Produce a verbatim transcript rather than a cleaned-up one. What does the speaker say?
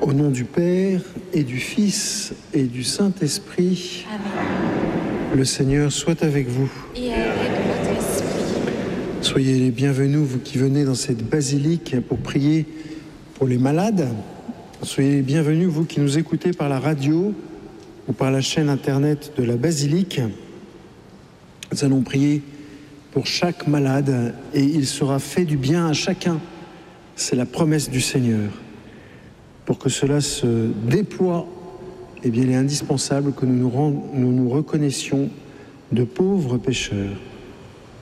Au nom du Père et du Fils et du Saint-Esprit, Amen. Le Seigneur soit avec vous. Et avec votre esprit. Soyez les bienvenus, vous qui venez dans cette basilique pour prier pour les malades. Soyez les bienvenus, vous qui nous écoutez par la radio ou par la chaîne internet de la basilique. Nous allons prier pour chaque malade et il sera fait du bien à chacun. C'est la promesse du Seigneur. Pour que cela se déploie, eh bien, il est indispensable que nous nous, rend, nous, nous reconnaissions de pauvres pécheurs.